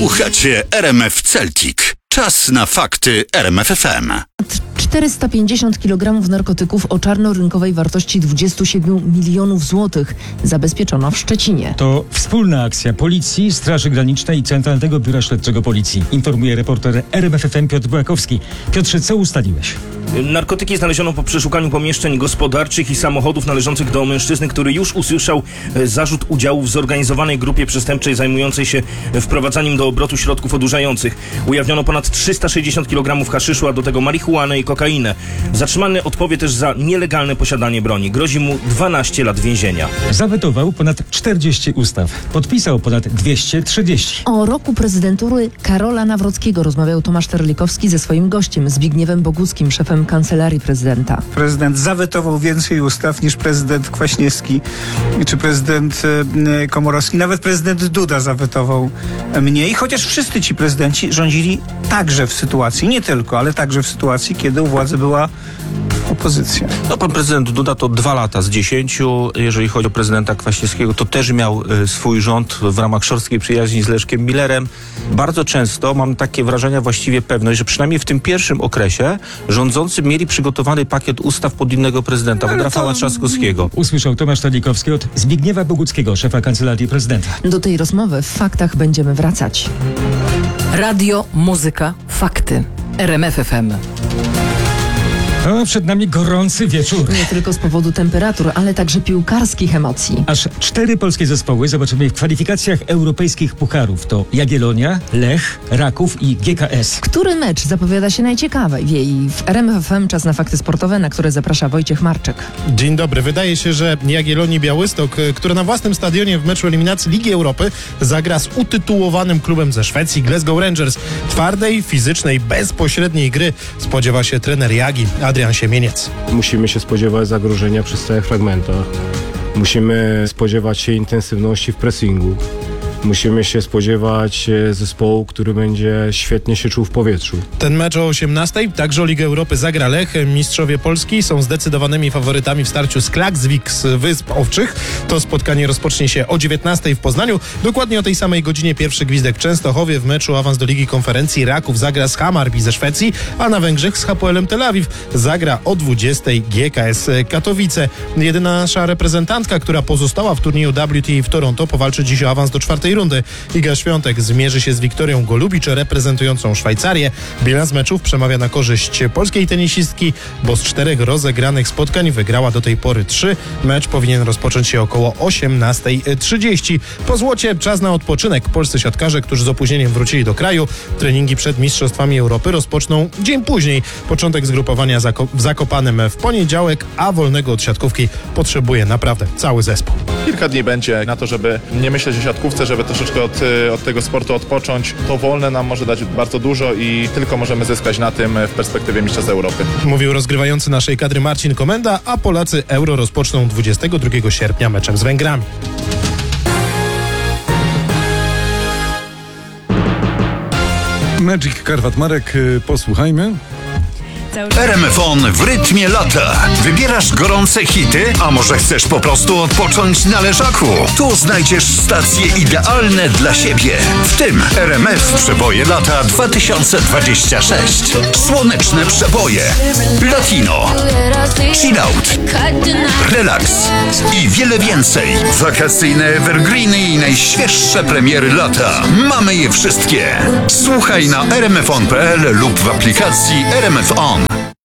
Słuchacie RMF Celtic. Czas na fakty RMF FM. 450 kg narkotyków o czarnorynkowej wartości 27 milionów złotych zabezpieczono w Szczecinie. To wspólna akcja Policji, Straży Granicznej i Centralnego Biura Śledczego Policji. Informuje reporter RMF FM Piotr Błakowski. Piotrze, co ustaliłeś? Narkotyki znaleziono po przeszukaniu pomieszczeń gospodarczych i samochodów należących do mężczyzny, który już usłyszał zarzut udziału w zorganizowanej grupie przestępczej zajmującej się wprowadzaniem do obrotu środków odurzających. Ujawniono ponad 360 kg haszyszu, a do tego marihuanę i kokainę. Zatrzymany odpowie też za nielegalne posiadanie broni. Grozi mu 12 lat więzienia. Zawetował ponad 40 ustaw. Podpisał ponad 230. O roku prezydentury Karola Nawrockiego rozmawiał Tomasz Terlikowski ze swoim gościem Zbigniewem Boguckim, szefem Kancelarii Prezydenta. Prezydent zawetował więcej ustaw niż prezydent Kwaśniewski czy prezydent Komorowski. Nawet prezydent Duda zawetował mniej, chociaż wszyscy ci prezydenci rządzili także w sytuacji, nie tylko, ale także w sytuacji, kiedy u władzy była opozycja. No, pan prezydent Duda to 2 lata z 10. Jeżeli chodzi o prezydenta Kwaśniewskiego, to też miał swój rząd w ramach szorstkiej przyjaźni z Leszkiem Millerem. Bardzo często mam takie wrażenie, właściwie pewność, że przynajmniej w tym pierwszym okresie rządzący mieli przygotowany pakiet ustaw pod innego prezydenta, od Rafała Trzaskowskiego. Usłyszał Tomasz Terlikowski od Zbigniewa Boguckiego, szefa Kancelarii Prezydenta. Do tej rozmowy w faktach będziemy wracać. Radio, muzyka, fakty. RMF FM. O, przed nami gorący wieczór. Nie tylko z powodu temperatur, ale także piłkarskich emocji. Aż 4 polskie zespoły zobaczymy w kwalifikacjach europejskich pucharów. To Jagiellonia, Lech, Raków i GKS. Który mecz zapowiada się najciekawiej? W RMF FM czas na fakty sportowe, na które zaprasza Wojciech Marczek. Dzień dobry. Wydaje się, że Jagiellonii Białystok, która na własnym stadionie w meczu eliminacji Ligi Europy zagra z utytułowanym klubem ze Szwecji, Glasgow Rangers. Twardej, fizycznej, bezpośredniej gry spodziewa się trener Jagi, Adrian Siemieniec. Musimy się spodziewać zagrożenia przy stałych fragmentach. Musimy spodziewać się intensywności w pressingu. Musimy się spodziewać zespołu, który będzie świetnie się czuł w powietrzu. Ten mecz o 18:00, także o Ligę Europy zagra Lech. Mistrzowie Polski są zdecydowanymi faworytami w starciu z Klaksvik z Wysp Owczych. To spotkanie rozpocznie się o 19:00 w Poznaniu. Dokładnie o tej samej godzinie pierwszy gwizdek w Częstochowie. W meczu o awans do Ligi Konferencji Raków zagra z Hammarby ze Szwecji, a na Węgrzech z Hapoelem Tel Awiw zagra o 20:00 GKS Katowice. Jedyna nasza reprezentantka, która pozostała w turnieju WTA w Toronto, powalczy dziś o awans do 4. rundy. Iga Świątek zmierzy się z Wiktorią Golubicz, reprezentującą Szwajcarię. Bilans meczów przemawia na korzyść polskiej tenisistki, bo z 4 rozegranych spotkań wygrała do tej pory 3. Mecz powinien rozpocząć się około 18:30. Po złocie czas na odpoczynek. Polscy siatkarze, którzy z opóźnieniem wrócili do kraju, treningi przed Mistrzostwami Europy rozpoczną dzień później. Początek zgrupowania w Zakopanem w poniedziałek, a wolnego od siatkówki potrzebuje naprawdę cały zespół. Kilka dni będzie na to, żeby nie myśleć o siatkówce, żeby troszeczkę od tego sportu odpocząć. To wolne nam może dać bardzo dużo i tylko możemy zyskać na tym w perspektywie Mistrzostw Europy. Mówił rozgrywający naszej kadry Marcin Komenda, a Polacy Euro rozpoczną 22 sierpnia meczem z Węgrami. Magic Karwat Marek, posłuchajmy. RMF On w rytmie lata. Wybierasz gorące hity? A może chcesz po prostu odpocząć na leżaku? Tu znajdziesz stacje idealne dla siebie. W tym RMF Przeboje lata 2026. Słoneczne przeboje. Latino. Chill out. Relaks. I wiele więcej. Wakacyjne evergreeny i najświeższe premiery lata. Mamy je wszystkie. Słuchaj na rmfon.pl lub w aplikacji RMF On.